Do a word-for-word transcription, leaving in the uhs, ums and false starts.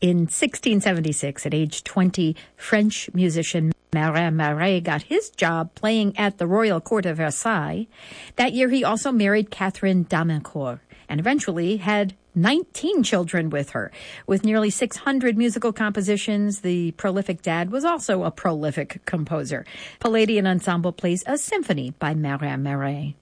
In sixteen seventy-six, at age twenty, French musician Marin Marais got his job playing at the Royal Court of Versailles. That year, he also married Catherine d'Amincourt and eventually had nineteen children with her. With nearly six hundred musical compositions, the prolific dad was also a prolific composer. Palladian Ensemble plays a symphony by Marin Marais.